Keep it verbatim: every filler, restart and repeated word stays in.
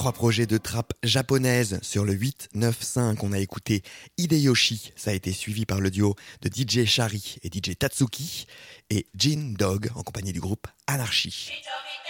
Trois projets de trap japonaise sur le huit neuf cinq. On a écouté Hideyoshi, ça a été suivi par le duo de D J Shari et D J Tatsuki, et Gin Dog en compagnie du groupe Anarchy.